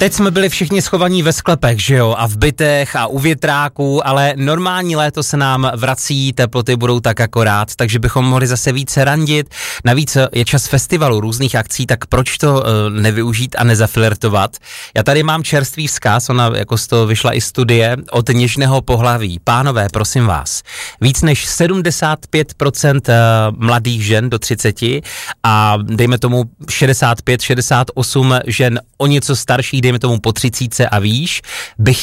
Teď jsme byli všichni schovaní ve sklepech, že jo, a v bytech a u větráků, ale normální léto se nám vrací, teploty budou tak akorát, takže bychom mohli zase více randit. Navíc je čas festivalu, různých akcí, tak proč to nevyužít a nezaflirtovat? Já tady mám čerstvý vzkaz, ona jako z toho vyšla i studie od něžného pohlaví. Pánové, prosím vás, víc než 75% mladých žen do 30 a dejme tomu 65-68 žen o něco starších, dejme tomu po 30 a výš, by